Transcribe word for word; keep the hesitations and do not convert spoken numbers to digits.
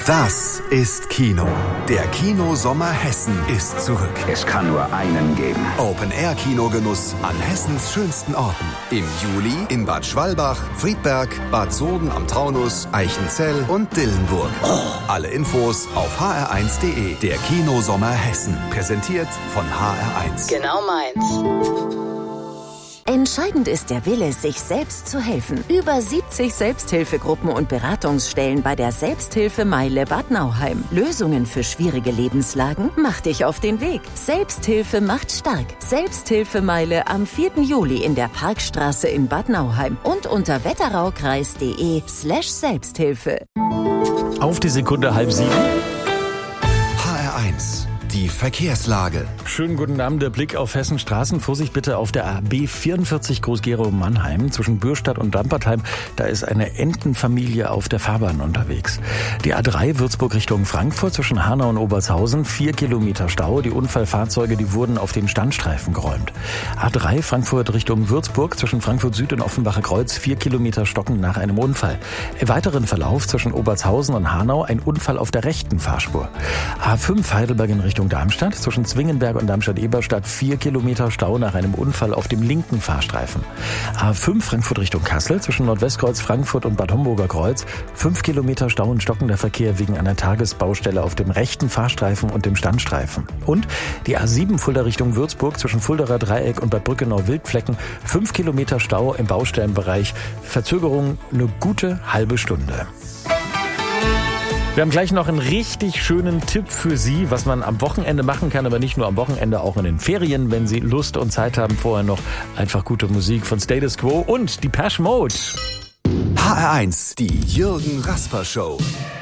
Das ist Kino. Der Kinosommer Hessen ist zurück. Es kann nur einen geben. Open-Air-Kinogenuss an Hessens schönsten Orten. Im Juli in Bad Schwalbach, Friedberg, Bad Soden am Taunus, Eichenzell und Dillenburg. Alle Infos auf h r eins punkt d e. Der Kinosommer Hessen. Präsentiert von H R eins. Genau meins. Entscheidend ist der Wille, sich selbst zu helfen. Über siebzig Selbsthilfegruppen und Beratungsstellen bei der Selbsthilfemeile Bad Nauheim. Lösungen für schwierige Lebenslagen? Mach dich auf den Weg. Selbsthilfe macht stark. Selbsthilfemeile am vierten Juli in der Parkstraße in Bad Nauheim und unter wetteraukreis punkt de slash Selbsthilfe. Auf die Sekunde halb sieben. H R eins. Die Verkehrslage. Schönen guten Abend, der Blick auf Hessens Straßen. Vorsicht bitte auf der A B vierundvierzig Groß-Gerau-Mannheim zwischen Bürstadt und Lampertheim. Da ist eine Entenfamilie auf der Fahrbahn unterwegs. Die A drei Würzburg Richtung Frankfurt zwischen Hanau und Obertshausen. Vier Kilometer Stau. Die Unfallfahrzeuge, die wurden auf den Standstreifen geräumt. A drei Frankfurt Richtung Würzburg zwischen Frankfurt Süd und Offenbacher Kreuz. Vier Kilometer stocken nach einem Unfall. Im weiteren Verlauf zwischen Obertshausen und Hanau ein Unfall auf der rechten Fahrspur. A fünf Heidelberg in Richtung Darmstadt, zwischen Zwingenberg und Darmstadt-Eberstadt vier Kilometer Stau nach einem Unfall auf dem linken Fahrstreifen. A fünf Frankfurt Richtung Kassel, zwischen Nordwestkreuz Frankfurt und Bad Homburger Kreuz, fünf Kilometer Stau und stockender Verkehr wegen einer Tagesbaustelle auf dem rechten Fahrstreifen und dem Standstreifen. Und die A sieben Fulda Richtung Würzburg, zwischen Fulderer Dreieck und Bad Brückenau-Wildflecken, fünf Kilometer Stau im Baustellenbereich, Verzögerung eine gute halbe Stunde. Wir haben gleich noch einen richtig schönen Tipp für Sie, was man am Wochenende machen kann, aber nicht nur am Wochenende, auch in den Ferien, wenn Sie Lust und Zeit haben. Vorher noch einfach gute Musik von Status Quo und Depeche Mode. H R eins, die Jürgen Rasper Show.